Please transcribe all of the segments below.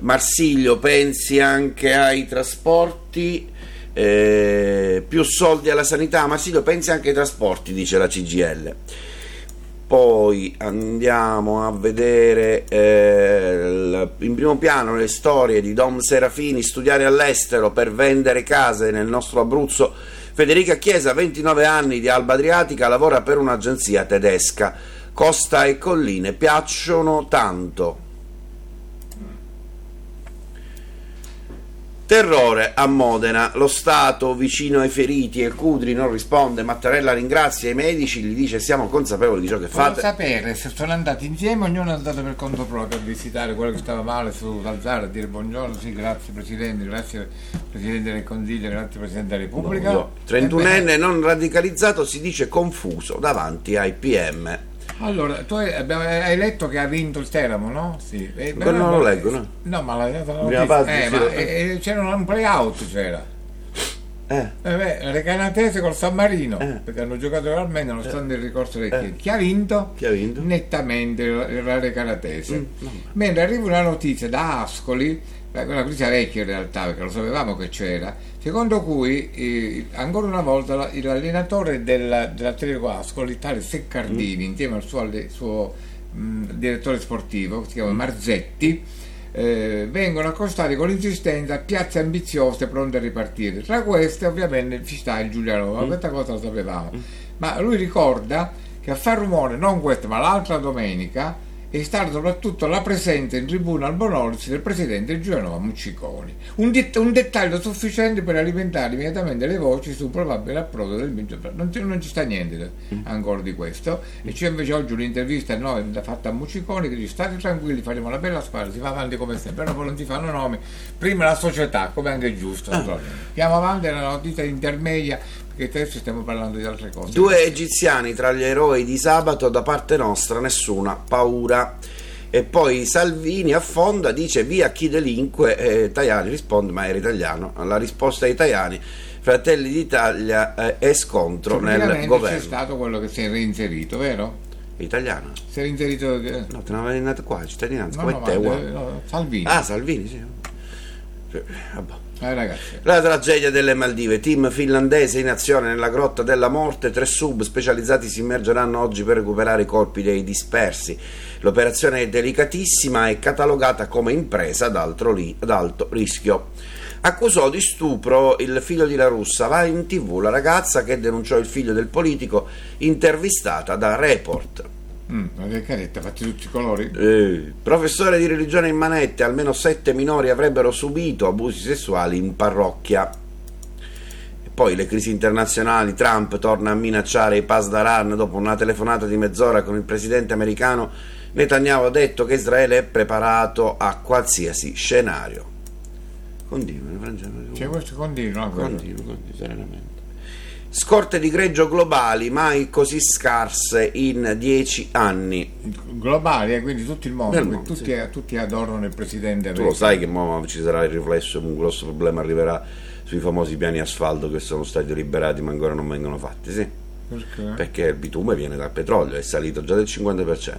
Marsilio, pensi anche ai trasporti, più soldi alla sanità. Marsilio, pensi anche ai trasporti, dice la CGIL. Poi andiamo a vedere in primo piano le storie di Dom Serafini, studiare all'estero per vendere case nel nostro Abruzzo. Federica Chiesa, 29 anni, di Alba Adriatica, lavora per un'agenzia tedesca. Costa e colline piacciono tanto. Terrore a Modena, lo Stato vicino ai feriti e Cudri non risponde. Mattarella ringrazia i medici, gli dice siamo consapevoli di ciò che fate. Voglio sapere se sono andati insieme, ognuno è andato per conto proprio a visitare quello che stava male sull'altare, a dire buongiorno, sì, grazie Presidente, grazie Presidente del Consiglio, grazie Presidente della Repubblica. No. 31enne non radicalizzato si dice confuso davanti ai PM. Allora, tu hai letto che ha vinto il Teramo, no? Sì. Non lo leggo, no? No, ma l'hai dato la Prima notizia. parte, C'era un play-out, c'era. Le Canatese col San Marino, perché hanno giocato realmente nonostante il ricorso del Chiesa. Chi ha vinto? Nettamente la Recanatese. Mentre arriva una notizia da Ascoli, una notizia vecchia in realtà, perché lo sapevamo che c'era, secondo cui ancora una volta l'allenatore dell'Atletico Ascoli, tale Seccardini, insieme al suo direttore sportivo, che si chiama Marzetti, vengono accostati con insistenza a piazze ambiziose pronte a ripartire. Tra queste ovviamente ci sta il Giulianova, questa cosa lo sapevamo, ma lui ricorda che a far rumore non questa ma l'altra domenica è stata soprattutto la presenza in tribuna al Bonolis del presidente Giulianova Mucciconi, un dettaglio sufficiente per alimentare immediatamente le voci su un probabile approdo del vincitore. Non ci sta niente ancora di questo, e c'è invece oggi un'intervista fatta a Mucciconi che dice state tranquilli, faremo una bella squadra, si va avanti come sempre, però non si fanno nomi, prima la società, come anche è giusto. Andiamo avanti alla notizia intermedia, perché adesso stiamo parlando di altre cose. 2 egiziani tra gli eroi di sabato, da parte nostra nessuna paura. E poi Salvini affonda, dice via chi delinque, Tajani risponde ma era italiano, la risposta ai Tajani, Fratelli d'Italia è scontro nel governo. C'è stato quello che si è reinserito, vero? Italiano? Si è reinserito? No, te ne avevi nato qua, cittadinanza, Salvini. Salvini, sì. Vabbè. Ragazzi. La tragedia delle Maldive, team finlandese in azione nella grotta della morte, 3 sub specializzati si immergeranno oggi per recuperare i corpi dei dispersi. L'operazione è delicatissima e catalogata come impresa ad alto rischio. Accusò di stupro il figlio di La Russa, va in TV la ragazza che denunciò il figlio del politico, intervistata da Report. Ma che caretta, fatti tutti i colori. Professore di religione in manette, almeno 7 minori avrebbero subito abusi sessuali in parrocchia. E poi le crisi internazionali, Trump torna a minacciare i Pasdaran dopo una telefonata di mezz'ora con il presidente americano. Netanyahu ha detto che Israele è preparato a qualsiasi scenario. Continua, questo continua serenamente. Scorte di greggio globali mai così scarse in 10 anni. Globali, quindi tutto il mondo, tutti adorano il presidente. Tu lo sai che ci sarà il riflesso, un grosso problema arriverà sui famosi piani asfalto che sono stati deliberati ma ancora non vengono fatti, sì? Perché il bitume viene dal petrolio, è salito già del 50%.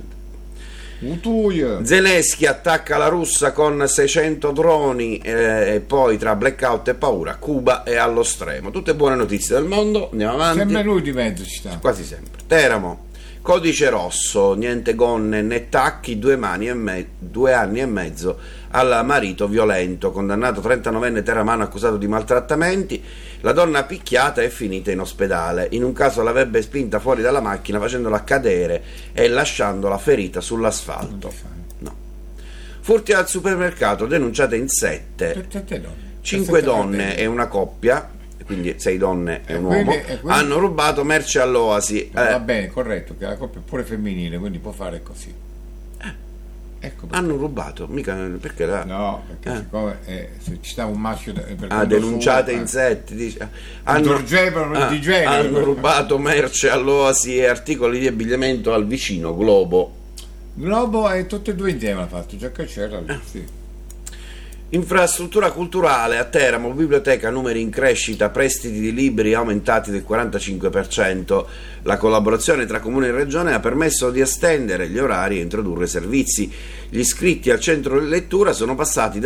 Zelensky attacca la Russia con 600 droni, e poi tra blackout e paura Cuba è allo stremo. Tutte buone notizie del mondo, andiamo avanti. Sempre lui di mezzo ci sta. Quasi sempre. Teramo, codice rosso, niente gonne né tacchi, 2 anni e mezzo al marito violento, condannato 39enne teramano accusato di maltrattamenti. La donna picchiata è finita in ospedale. In un caso l'avrebbe spinta fuori dalla macchina facendola cadere e lasciandola ferita sull'asfalto. No. Furti al supermercato, denunciate in 7. 5 donne e una coppia, quindi 6 donne e un uomo, hanno rubato merce all'Oasi. Va bene, corretto, che la coppia è pure femminile, quindi può fare così. Ecco, hanno rubato, mica perché no, perché siccome se ci stava un maschio denunciate in 7, dice, hanno rubato merce all'Oasi e articoli di abbigliamento al vicino Globo e tutte e 2 insieme ha fatto, già che c'era sì. Infrastruttura culturale a Teramo, biblioteca, numeri in crescita, prestiti di libri aumentati del 45%. La collaborazione tra Comune e Regione ha permesso di estendere gli orari e introdurre servizi. Gli iscritti al centro di lettura sono passati